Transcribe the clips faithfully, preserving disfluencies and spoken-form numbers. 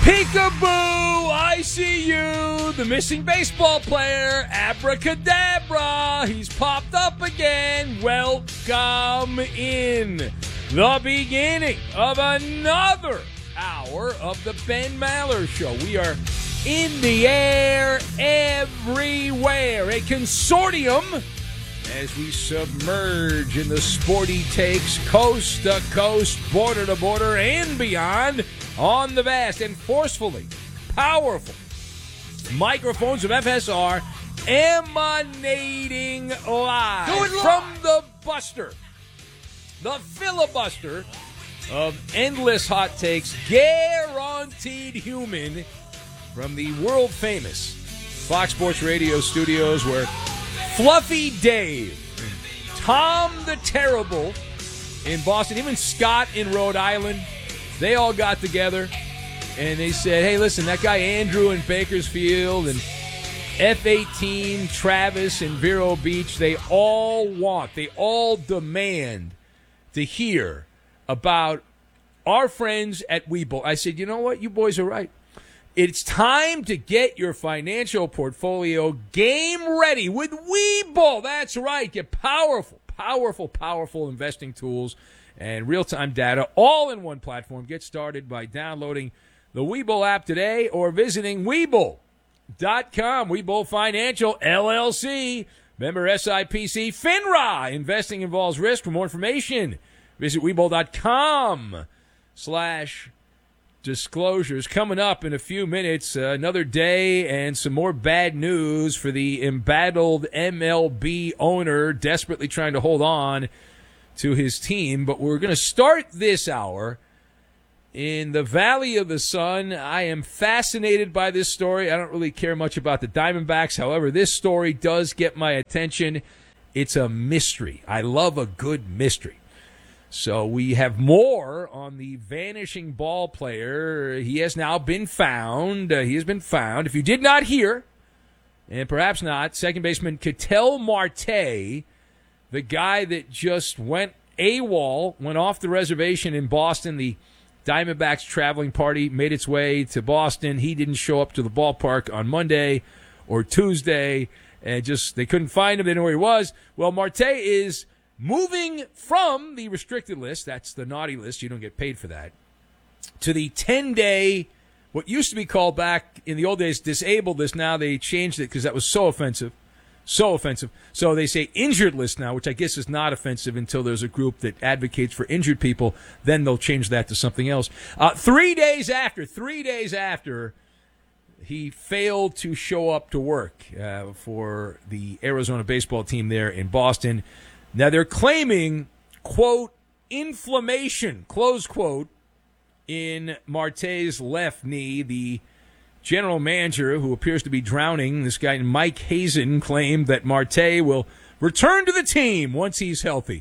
Peekaboo, I see you, the missing baseball player, abracadabra, he's popped up again. Welcome in the beginning of another hour of the Ben Maller Show. We are in the air everywhere, a consortium as we submerge in the sporty takes coast to coast, border to border, and beyond on the vast and forcefully powerful microphones of F S R, emanating live from the Buster, the filibuster of endless hot takes, guaranteed human, from the world-famous Fox Sports Radio studios, where Fluffy Dave, Tom the Terrible in Boston, even Scott in Rhode Island, they all got together and they said, hey, listen, that guy Andrew in Bakersfield and F eighteen, Travis in Vero Beach, they all want, they all demand to hear about our friends at Webull. I said, you know what? You boys are right. It's time to get your financial portfolio game ready with Webull. That's right. Get powerful, powerful, powerful investing tools and real-time data all in one platform. Get started by downloading the Webull app today or visiting Webull dot com. Webull Financial, L L C, member S I P C, FINRA. Investing involves risk. For more information, visit Webull dot com slash disclosures. Coming up in a few minutes, uh, another day and some more bad news for the embattled M L B owner desperately trying to hold on to his team. But we're going to start this hour in the Valley of the Sun. I am fascinated by this story. I don't really care much about the Diamondbacks. However, this story does get my attention. It's a mystery. I love a good mystery. So we have more on the vanishing ball player. He has now been found. Uh, he has been found. If you did not hear, and perhaps not, second baseman Ketel Marte, the guy that just went AWOL, went off the reservation in Boston. The Diamondbacks traveling party made its way to Boston. He didn't show up to the ballpark on Monday or Tuesday, and just they couldn't find him. They didn't know where he was. Well, Marte is moving from the restricted list, that's the naughty list, you don't get paid for that, to the ten-day, what used to be called back in the old days, disabled list. Now they changed it because that was so offensive, so offensive. So they say injured list now, which I guess is not offensive until there's a group that advocates for injured people. Then they'll change that to something else. Uh, three days after, three days after, he failed to show up to work uh, for the Arizona baseball team there in Boston. Now, they're claiming, quote, inflammation, close quote, in Marte's left knee. The general manager, who appears to be drowning, this guy Mike Hazen, claimed that Marte will return to the team once he's healthy.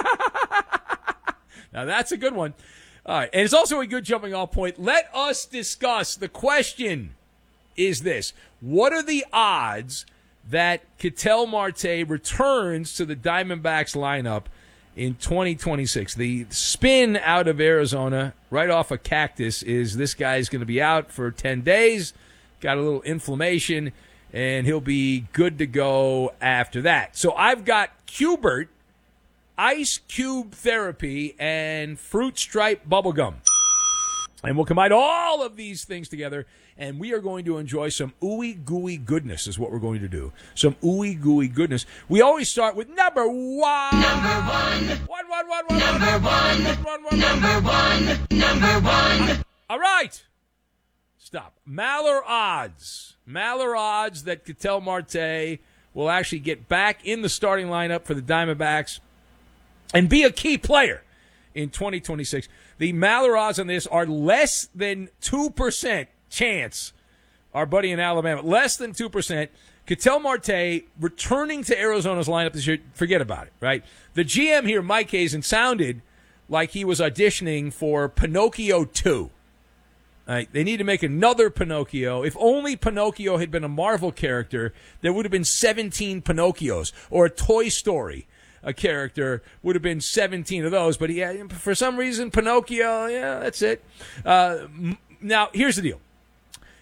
Now, that's a good one. All right, and it's also a good jumping off point. Let us discuss. The question is this. What are the odds that Ketel Marte returns to the Diamondbacks lineup in twenty twenty-six? The spin out of Arizona, right off a cactus, is this guy's going to be out for ten days, got a little inflammation, and he'll be good to go after that. So I've got Cubert, Ice Cube Therapy, and Fruit Stripe Bubblegum. And we'll combine all of these things together, and we are going to enjoy some ooey gooey goodness is what we're going to do. Some ooey gooey goodness. We always start with number one. Number one. One, one, one, one, Number one, one. one, one, one, Number one. Number one. All right. Stop. Maller odds. Maller odds that Ketel Marte will actually get back in the starting lineup for the Diamondbacks and be a key player in twenty twenty-six. The Maller odds on this are less than two percent chance. Our buddy in Alabama, less than two percent. Ketel Marte returning to Arizona's lineup this year, forget about it, right? The G M here, Mike Hazen, sounded like he was auditioning for Pinocchio two. Right? They need to make another Pinocchio. If only Pinocchio had been a Marvel character, there would have been seventeen Pinocchios, or a Toy Story. A character would have been seventeen of those, but yeah, for some reason, Pinocchio, yeah, that's it. Uh, now, here's the deal.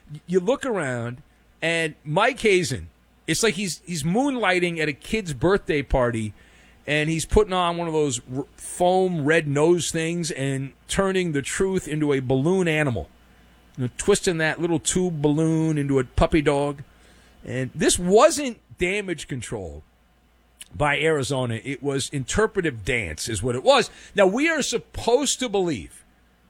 you look around, and Mike Hazen, it's like he's he's moonlighting at a kid's birthday party, and he's putting on one of those r- foam red nose things and turning the truth into a balloon animal, you know, twisting that little tube balloon into a puppy dog. And this wasn't damage control by Arizona. It was interpretive dance is what it was. Now, we are supposed to believe,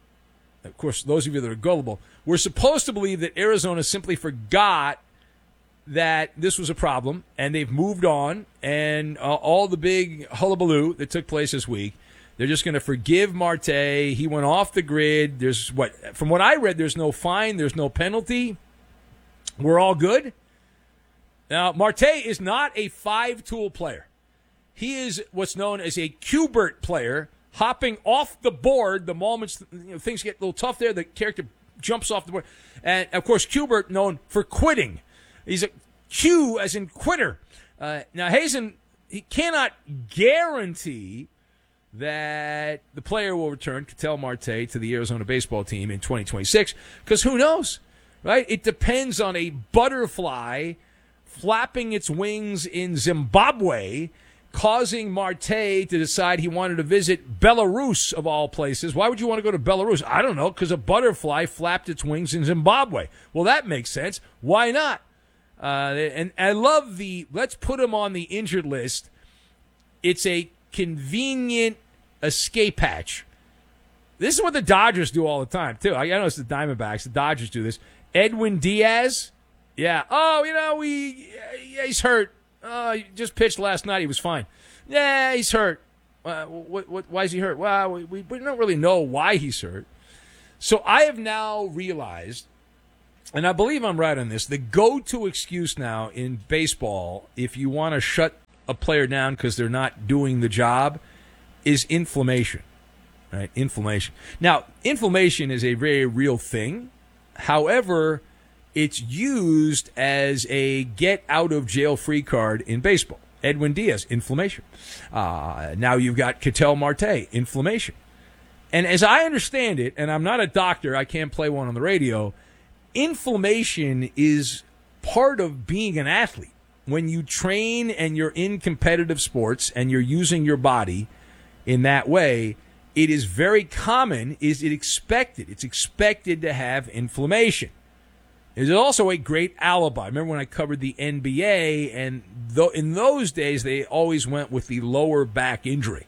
of course, those of you that are gullible, we're supposed to believe that Arizona simply forgot that this was a problem, and they've moved on, and uh, all the big hullabaloo that took place this week, they're just going to forgive Marte. He went off the grid. There's what, from what I read, there's no fine, there's no penalty. We're all good. Now, Marte is not a five-tool player. He is what's known as a Q-bert player, hopping off the board the moment you know, things get a little tough there. The character jumps off the board. And, of course, Q-bert known for quitting. He's a Q as in quitter. Uh, now, Hazen, he cannot guarantee that the player will return, Ketel Marte, to the Arizona baseball team in twenty twenty-six, because who knows, right? It depends on a butterfly flapping its wings in Zimbabwe, causing Marte to decide he wanted to visit Belarus, of all places. Why would you want to go to Belarus? I don't know, because a butterfly flapped its wings in Zimbabwe. Well, that makes sense. Why not? Uh, and I love the, let's put him on the injured list. It's a convenient escape hatch. This is what the Dodgers do all the time, too. I know it's the Diamondbacks. The Dodgers do this. Edwin Diaz, yeah. Oh, you know, we, yeah, he's hurt. Oh, he just pitched last night. He was fine. Yeah, he's hurt. Uh, what, what, why is he hurt? Well, we, we, we don't really know why he's hurt. So I have now realized, and I believe I'm right on this, the go-to excuse now in baseball, if you want to shut a player down because they're not doing the job, is inflammation. Right? Inflammation. Now, inflammation is a very real thing. However, it's used as a get-out-of-jail-free card in baseball. Edwin Diaz, inflammation. Uh, now you've got Ketel Marte, inflammation. And as I understand it, and I'm not a doctor, I can't play one on the radio, inflammation is part of being an athlete. When you train and you're in competitive sports and you're using your body in that way, it is very common, is it expected? It's expected to have inflammation. It is also a great alibi. Remember when I covered the N B A, and th- in those days they always went with the lower back injury.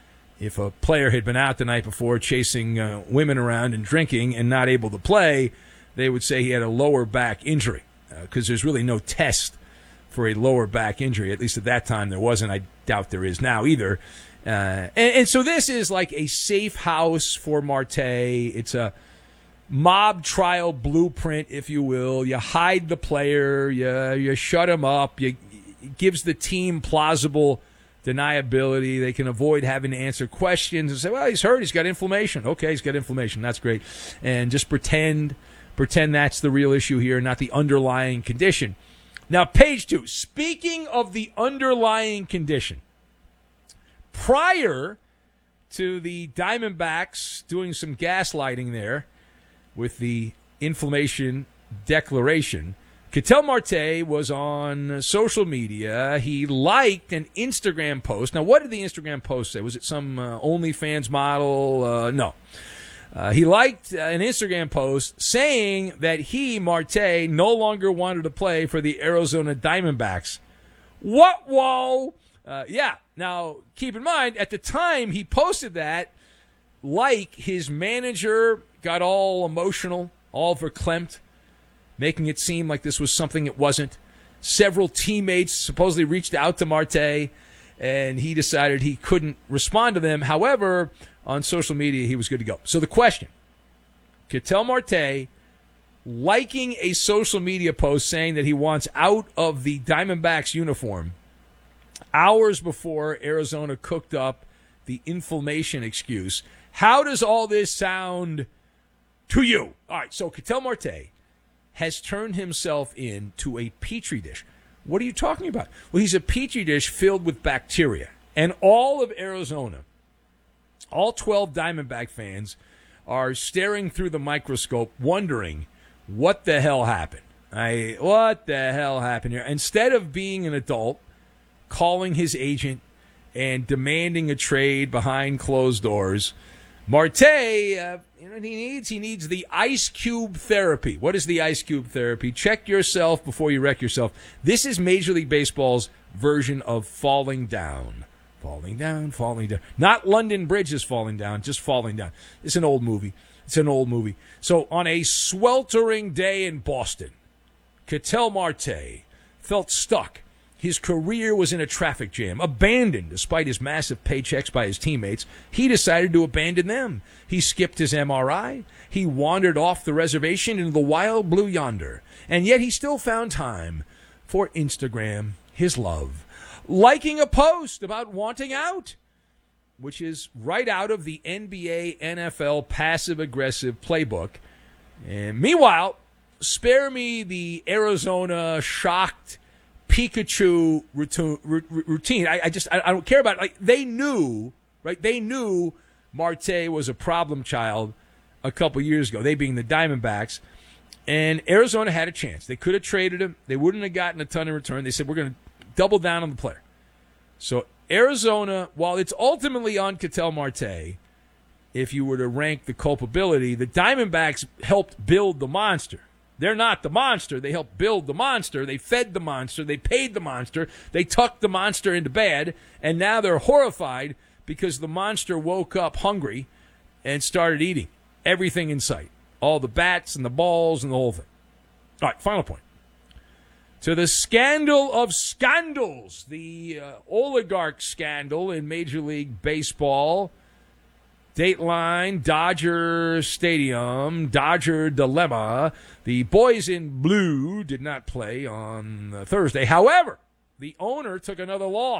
If a player had been out the night before chasing uh, women around and drinking and not able to play, they would say he had a lower back injury because uh, there's really no test for a lower back injury. At least at that time there wasn't. I doubt there is now either. Uh, and, and so this is like a safe house for Marte. It's a mob trial blueprint, if you will. You hide the player. You, you shut him up. You, it gives the team plausible deniability. They can avoid having to answer questions and say, well, he's hurt. He's got inflammation. Okay, he's got inflammation. That's great. And just pretend, pretend that's the real issue here, not the underlying condition. Now, page two. Speaking of the underlying condition, prior to the Diamondbacks doing some gaslighting there with the inflammation declaration, Ketel Marte was on social media. He liked an Instagram post. Now, what did the Instagram post say? Was it some uh, OnlyFans model? Uh, no. Uh, he liked uh, an Instagram post saying that he, Marte, no longer wanted to play for the Arizona Diamondbacks. What? Whoa! Uh, yeah. Now, keep in mind, at the time he posted that, like, his manager got all emotional, all verklempt, making it seem like this was something it wasn't. Several teammates supposedly reached out to Marte, and he decided he couldn't respond to them. However, on social media, he was good to go. So the question, Ketel Marte liking a social media post saying that he wants out of the Diamondbacks uniform hours before Arizona cooked up the inflammation excuse. How does all this sound to you? All right, so Ketel Marte has turned himself into a petri dish. What are you talking about? Well, he's a petri dish filled with bacteria. And all of Arizona, all twelve Diamondback fans, are staring through the microscope wondering what the hell happened? I what the hell happened here? Instead of being an adult, calling his agent and demanding a trade behind closed doors, Marte, uh, you know what he needs? He needs the ice cube therapy. What is the ice cube therapy? Check yourself before you wreck yourself. This is Major League Baseball's version of falling down. Falling down, falling down. Not London Bridge is falling down, just falling down. It's an old movie. It's an old movie. So on a sweltering day in Boston, Ketel Marte felt stuck. His career was in a traffic jam, abandoned despite his massive paychecks by his teammates. He decided to abandon them. He skipped his M R I. He wandered off the reservation into the wild blue yonder. And yet he still found time for Instagram, his love, liking a post about wanting out, which is right out of the N B A N F L passive-aggressive playbook. And meanwhile, spare me the Arizona shocked Pikachu routine. I, I just I, I don't care about it. Like, they knew, right? They knew Marte was a problem child a couple years ago, they being the Diamondbacks. And Arizona had a chance. They could have traded him. They wouldn't have gotten a ton in return. They said, we're going to double down on the player. So Arizona, while it's ultimately on Ketel Marte, if you were to rank the culpability, the Diamondbacks helped build the monster. They're not the monster. They helped build the monster. They fed the monster. They paid the monster. They tucked the monster into bed. And now they're horrified because the monster woke up hungry and started eating everything in sight. All the bats and the balls and the whole thing. All right, final point. To the scandal of scandals, the uh, oligarch scandal in Major League Baseball. Dateline, Dodger Stadium, Dodger dilemma. The boys in blue did not play on Thursday. However, the owner took another loss.